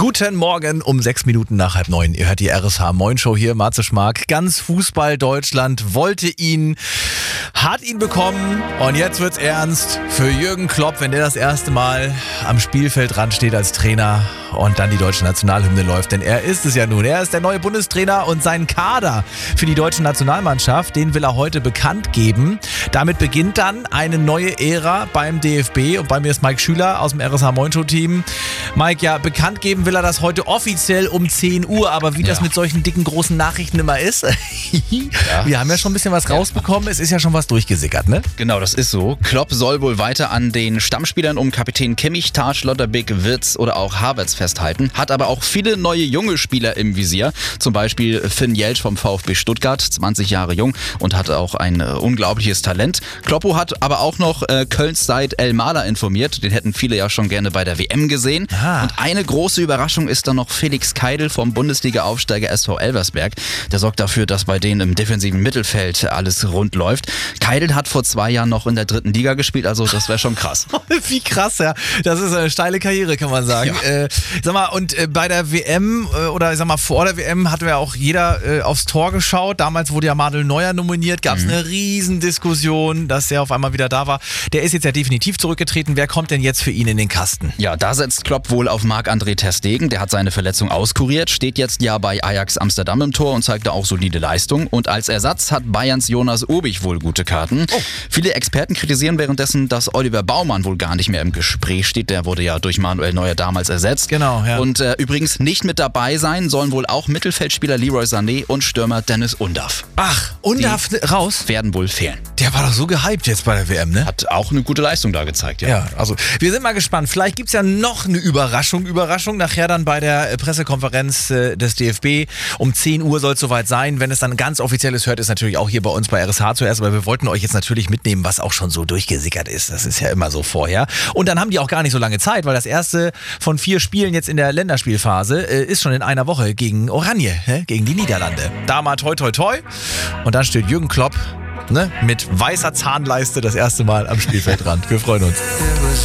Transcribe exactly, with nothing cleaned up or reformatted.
Guten Morgen um sechs Minuten nach halb neun. Ihr hört die R S H Moin Show hier, Matze Schmark. Ganz Fußball Deutschland wollte ihn, hat ihn bekommen und jetzt wird's ernst für Jürgen Klopp, wenn der das erste Mal am Spielfeldrand steht als Trainer und dann die deutsche Nationalhymne läuft. Denn er ist es ja nun. Er ist der neue Bundestrainer und sein Kader für die deutsche Nationalmannschaft, den will er heute bekannt geben. Damit beginnt dann eine neue Ära beim D F B und bei mir ist Mike Schüler aus dem R S H Moin Show Team. Mike, ja, bekannt geben will er das heute offiziell um zehn Uhr, aber wie ja. das mit solchen dicken, großen Nachrichten immer ist, ja. wir haben ja schon ein bisschen was rausbekommen, es ist ja schon was durchgesickert, ne? Genau, das ist so. Klopp soll wohl weiter an den Stammspielern um Kapitän Kimmich, Tah, Schlotterbeck, Wirtz oder auch Havertz festhalten, hat aber auch viele neue junge Spieler im Visier, zum Beispiel Finn Jeltsch vom VfB Stuttgart, zwanzig Jahre jung und hat auch ein äh, unglaubliches Talent. Kloppo hat aber auch noch äh, Kölns Said El-Mahler informiert, den hätten viele ja schon gerne bei der W M gesehen. Aha. Und eine große Überraschung ist dann noch Felix Keidel vom Bundesliga-Aufsteiger S V Elversberg. Der sorgt dafür, dass bei denen im defensiven Mittelfeld alles rund läuft. Keidel hat vor zwei Jahren noch in der dritten Liga gespielt, also das wäre schon krass. Wie krass, ja. Das ist eine steile Karriere, kann man sagen. Ja. Äh, sag mal, und äh, bei der W M äh, oder ich sag mal vor der W M hatten wir auch jeder äh, aufs Tor geschaut. Damals wurde ja Manuel Neuer nominiert, gab es mhm. eine Riesendiskussion, dass er auf einmal wieder da war. Der ist jetzt ja definitiv zurückgetreten. Wer kommt denn jetzt für ihn in den Kasten? Ja, da setzt Klopp wohl auf Marc-André ter Stegen. Der hat seine Verletzung auskuriert, steht jetzt ja bei Ajax Amsterdam im Tor und zeigt da auch solide Leistung. Und als Ersatz hat Bayerns Jonas Obich wohl gute Karten. Oh. Viele Experten kritisieren währenddessen, dass Oliver Baumann wohl gar nicht mehr im Gespräch steht. Der wurde ja durch Manuel Neuer damals ersetzt. Genau, ja. Und äh, übrigens nicht mit dabei sein sollen wohl auch Mittelfeldspieler Leroy Sané und Stürmer Dennis Undav. Ach, Undav raus? Werden wohl fehlen. Der war doch so gehypt jetzt bei der W M, ne? Hat auch eine gute Leistung da gezeigt, ja. Ja, also wir sind mal gespannt. Vielleicht gibt's ja noch eine Überraschung. Überraschung nachher dann bei der Pressekonferenz äh, des D F B. Um zehn Uhr soll es soweit sein. Wenn es dann ganz offiziell ist, hört es natürlich auch hier bei uns bei R S H zuerst. Aber wir wollten euch jetzt natürlich mitnehmen, was auch schon so durchgesickert ist. Das ist ja immer so vorher. Und dann haben die auch gar nicht so lange Zeit, weil das erste von vier Spielen jetzt in der Länderspielphase äh, ist schon in einer Woche gegen Oranje, hä? Gegen die Niederlande. Da mal toi toi toi. Und dann steht Jürgen Klopp, ne, mit weißer Zahnleiste das erste Mal am Spielfeldrand. Wir freuen uns.